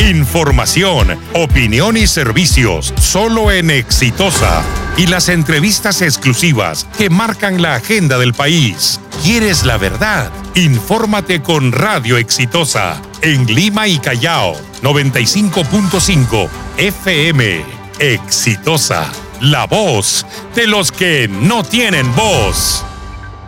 Información, opinión y servicios solo en Exitosa. Y las entrevistas exclusivas que marcan la agenda del país. ¿Quieres la verdad? Infórmate con Radio Exitosa en Lima y Callao, 95.5 FM. Exitosa, la voz de los que no tienen voz.